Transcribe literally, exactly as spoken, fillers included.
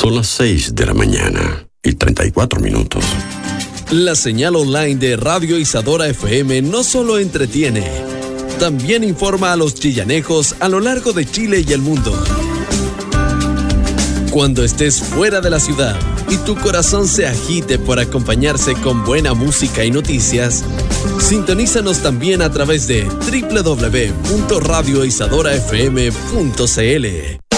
Son las seis de la mañana y treinta y cuatro minutos. La señal online de Radio Isadora F M no solo entretiene, también informa a los chillanejos a lo largo de Chile y el mundo. Cuando estés fuera de la ciudad y tu corazón se agite por acompañarse con buena música y noticias, sintonízanos también a través de doble u doble u doble u punto radio isadora f m punto c l.